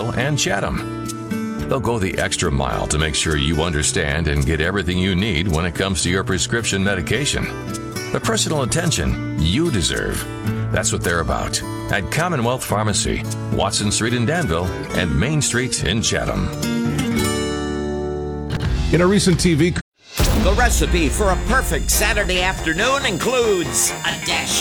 Danville, and Chatham. They'll go the extra mile to make sure you understand and get everything you need when it comes to your prescription medication. The personal attention you deserve. That's what they're about at Commonwealth Pharmacy, Watson Street in Danville, and Main Street in Chatham. In a recent TV The recipe for a perfect Saturday afternoon includes a dash